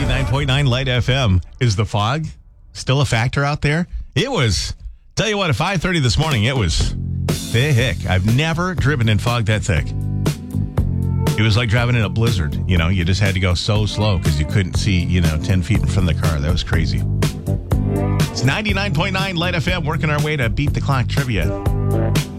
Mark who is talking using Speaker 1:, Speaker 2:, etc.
Speaker 1: 99.9 Light FM. Is the fog still a factor out there? It was. Tell you what, at 5:30 this morning, it was thick. I've never driven in fog that thick. It was like driving in a blizzard. You know, you just had to go so slow because you couldn't see, 10 feet in front of the car. That was crazy. It's 99.9 Light FM, working our way to Beat the Clock trivia.